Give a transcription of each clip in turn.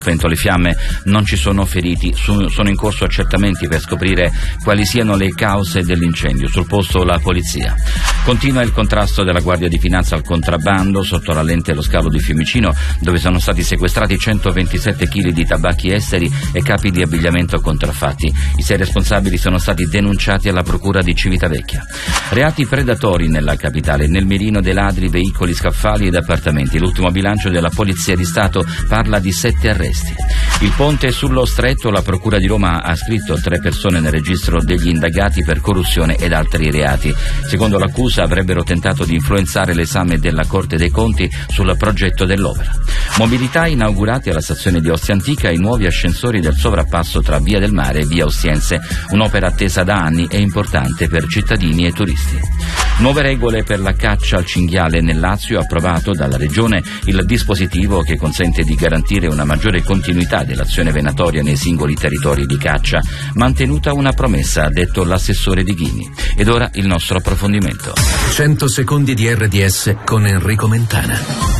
Spento le fiamme, non ci sono feriti, sono in corso accertamenti per scoprire quali siano le cause dell'incendio. Sul posto la polizia. Continua il contrasto della Guardia di Finanza al contrabbando sotto la lente lo scalo di Fiumicino, dove sono stati sequestrati 127 kg di tabacchi esteri e capi di abbigliamento contraffatti. I 6 responsabili sono stati denunciati alla procura di Civitavecchia. Reati predatori nella capitale, nel mirino dei ladri, veicoli, scaffali ed appartamenti. L'ultimo bilancio della Polizia di Stato parla di 7 arresti. Il ponte sullo Stretto, la Procura di Roma ha scritto 3 persone nel registro degli indagati per corruzione ed altri reati. Secondo l'accusa avrebbero tentato di influenzare l'esame della Corte dei Conti sul progetto dell'opera. Mobilità, inaugurati alla stazione di Ostia Antica i nuovi ascensori del sovrappasso tra Via del Mare e Via Ostiense, un'opera attesa da anni e importante per cittadini e turisti. Nuove regole per la caccia al cinghiale nel Lazio, approvato dalla Regione il dispositivo che consente di garantire una maggiore continuità dell'azione venatoria nei singoli territori di caccia. Mantenuta una promessa, ha detto l'assessore Di Ghini. Ed ora il nostro approfondimento. 100 secondi di RDS con Enrico Mentana.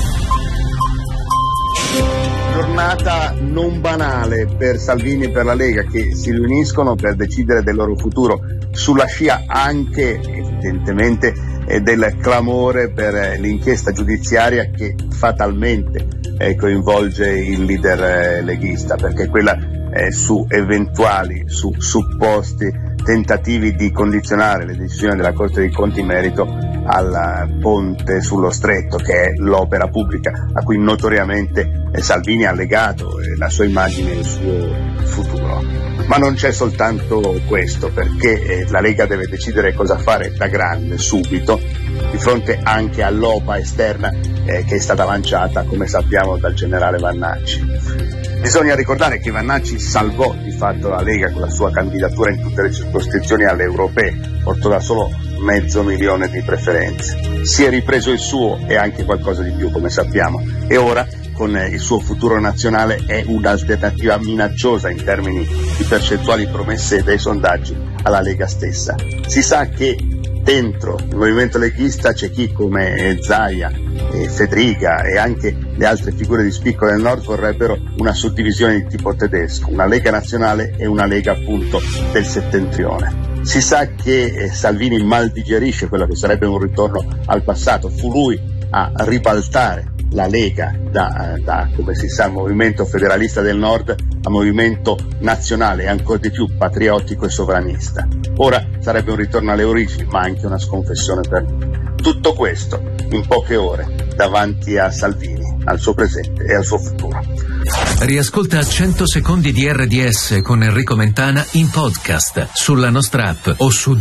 Giornata non banale per Salvini e per la Lega, che si riuniscono per decidere del loro futuro, sulla scia anche evidentemente del clamore per l'inchiesta giudiziaria che fatalmente coinvolge il leader leghista, perché quella su eventuali, su supposti tentativi di condizionare le decisioni della Corte dei Conti in merito al ponte sullo Stretto, che è l'opera pubblica a cui notoriamente Salvini ha legato la sua immagine e il suo futuro. Ma non c'è soltanto questo, perché la Lega deve decidere cosa fare da grande subito, di fronte anche all'OPA esterna che è stata lanciata, come sappiamo, dal generale Vannacci. Bisogna ricordare che Vannacci salvò di fatto la Lega con la sua candidatura in tutte le circoscrizioni alle europee, portò da solo 500.000 di preferenze. Si è ripreso il suo e anche qualcosa di più, come sappiamo, e ora con il suo futuro nazionale è un'alternativa minacciosa in termini di percentuali promesse dai sondaggi alla Lega stessa. Si sa che dentro il movimento leghista c'è chi come Zaia, Fedriga e anche le altre figure di spicco del Nord vorrebbero una suddivisione di tipo tedesco, una Lega nazionale e una Lega appunto del settentrione. Si sa che Salvini mal digerisce quello che sarebbe un ritorno al passato, fu lui a ribaltare la Lega da come si sa movimento federalista del Nord a movimento nazionale e ancora di più patriottico e sovranista. Ora sarebbe un ritorno alle origini, ma anche una sconfessione per lui. Tutto questo in poche ore davanti a Salvini, al suo presente e al suo futuro. Riascolta 100 secondi di RDS con Enrico Mentana in podcast sulla nostra app o su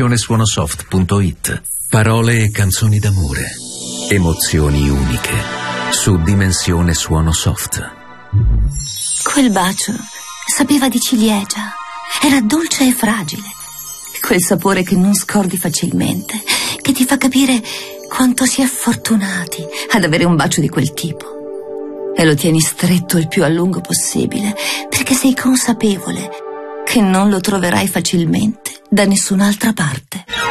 dimensionesuonosoft.it. Parole e canzoni d'amore, emozioni uniche su Dimensione Suono Soft. Quel bacio sapeva di ciliegia, era dolce e fragile. Quel sapore che non scordi facilmente, che ti fa capire quanto si è fortunati ad avere un bacio di quel tipo. E lo tieni stretto il più a lungo possibile, perché sei consapevole che non lo troverai facilmente da nessun'altra parte.